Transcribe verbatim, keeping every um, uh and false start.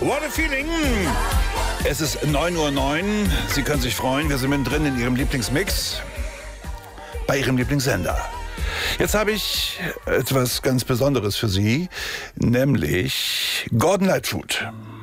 What a feeling! Es ist neun Uhr neun. Sie können sich freuen, wir sind mittendrin in Ihrem Lieblingsmix. Bei Ihrem Lieblingssender. Jetzt habe ich etwas ganz Besonderes für Sie, nämlich Gordon Lightfoot.